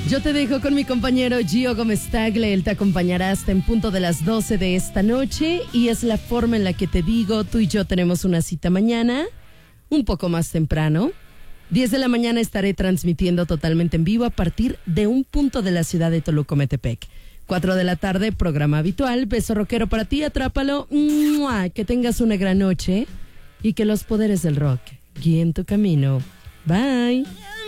Yo te dejo con mi compañero Gio Gómez Tagle. Él te acompañará hasta en punto de las 12 de esta noche. Y es la forma en la que te digo, tú y yo tenemos una cita mañana, un poco más temprano. 10 de la mañana estaré transmitiendo totalmente en vivo a partir de un punto de la ciudad de Toluca, Metepec. 4 de la tarde, programa habitual. Beso rockero para ti, atrápalo. ¡Mua! Que tengas una gran noche y que los poderes del rock guíen tu camino. Bye.